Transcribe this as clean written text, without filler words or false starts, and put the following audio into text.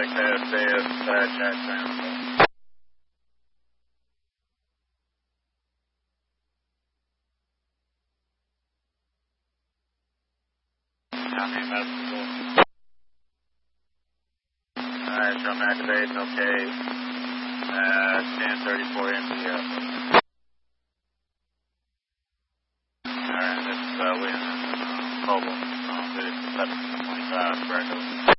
chat transfer. Alright, drum activation, okay. 10:34 MPF. Alright, this is William Cobble. This is 725 Sparkle.